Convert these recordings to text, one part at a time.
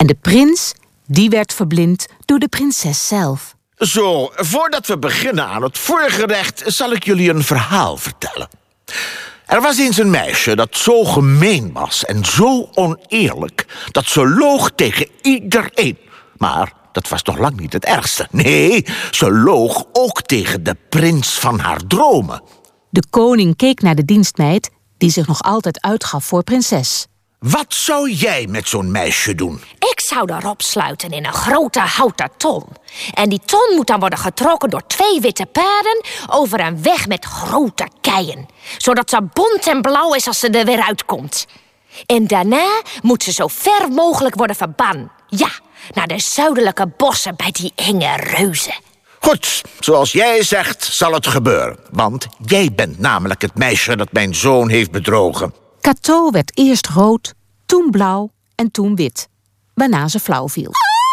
En de prins, die werd verblind door de prinses zelf. Zo, voordat we beginnen aan het voorgerecht zal ik jullie een verhaal vertellen. Er was eens een meisje dat zo gemeen was en zo oneerlijk dat ze loog tegen iedereen. Maar dat was nog lang niet het ergste. Nee, ze loog ook tegen de prins van haar dromen. De koning keek naar de dienstmeid die zich nog altijd uitgaf voor prinses. Wat zou jij met zo'n meisje doen? Ik zou erop sluiten in een grote houten ton. En die ton moet dan worden getrokken door 2 witte paarden over een weg met grote keien. Zodat ze bont en blauw is als ze er weer uitkomt. En daarna moet ze zo ver mogelijk worden verbannen. Ja, naar de zuidelijke bossen bij die enge reuzen. Goed, zoals jij zegt zal het gebeuren. Want jij bent namelijk het meisje dat mijn zoon heeft bedrogen. Cateau werd eerst rood, toen blauw en toen wit. Waarna ze flauw viel.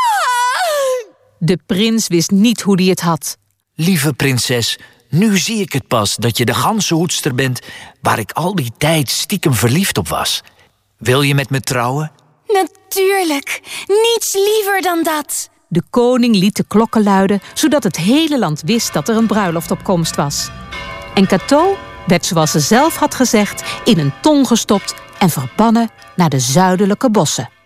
De prins wist niet hoe hij het had. Lieve prinses, nu zie ik het pas dat je de ganzenhoedster bent waar ik al die tijd stiekem verliefd op was. Wil je met me trouwen? Natuurlijk, niets liever dan dat. De koning liet de klokken luiden, zodat het hele land wist dat er een bruiloft op komst was. En Cateau werd, zoals ze zelf had gezegd, in een ton gestopt en verbannen naar de zuidelijke bossen.